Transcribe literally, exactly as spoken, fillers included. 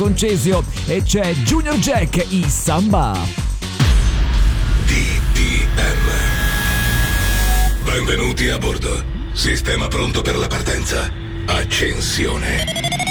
Concesio e c'è Junior Jack, i Samba. T T M. Benvenuti a bordo. Sistema pronto per la partenza. Accensione.